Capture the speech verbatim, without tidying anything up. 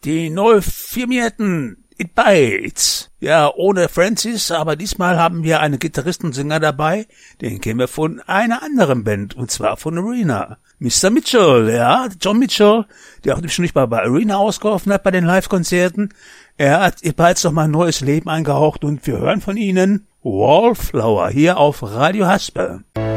Die neu firmierten It Bites. Ja, ohne Francis, aber diesmal haben wir einen Gitarristen und Sänger dabei, den kennen wir von einer anderen Band, und zwar von Arena. Mister Mitchell, ja, John Mitchell, der auch nicht mal bei Arena ausgeholfen hat bei den Live-Konzerten. Er hat It Bites noch mal ein neues Leben eingehaucht und wir hören von ihnen Wallflower hier auf Radio Haspe.